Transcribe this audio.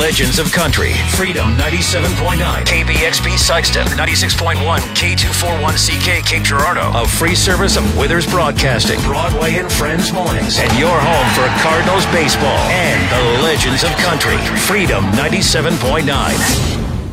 Legends of Country. Freedom 97.9. KBXP Sikeston. 96.1. K241CK Cape Girardeau. A free service of Withers Broadcasting. Broadway and Friends Mornings. And your home for Cardinals baseball and the Legends of Country. Freedom 97.9.